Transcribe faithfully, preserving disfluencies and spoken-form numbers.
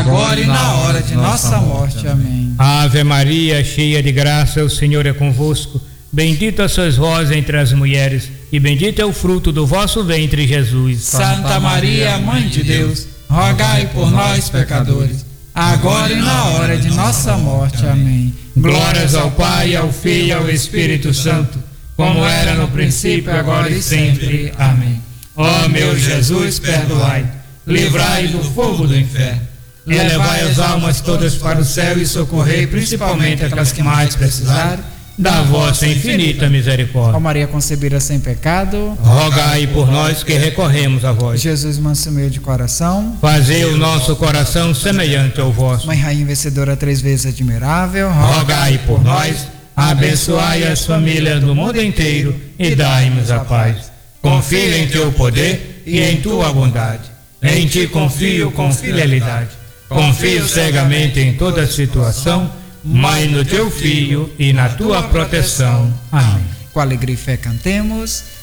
agora e na hora de nossa morte. Amém. Ave Maria, cheia de graça, o Senhor é convosco. Bendita sois vós entre as mulheres, e bendito é o fruto do vosso ventre, Jesus. Santa Maria, Mãe de Deus, rogai por nós, pecadores, agora e na hora de nossa morte. Amém. Glórias ao Pai, ao Filho e ao Espírito Santo, como era no princípio, agora e sempre. Amém. Ó meu Jesus, perdoai, livrai do fogo do inferno, levai as almas todas para o céu e socorrei principalmente aquelas que mais precisarem da vossa infinita misericórdia. Ó Maria concebida sem pecado, rogai por nós que recorremos a vós. Jesus manso e humilde de coração, fazei o nosso coração semelhante ao vosso. Mãe Rainha vencedora, três vezes admirável, rogai por nós, abençoai as famílias do mundo inteiro e dai-nos a paz. Confio em teu poder e em tua bondade. Em ti confio com fidelidade. Confio cegamente em toda situação, mas no teu Filho e na tua proteção. Amém. Com alegria e fé cantemos.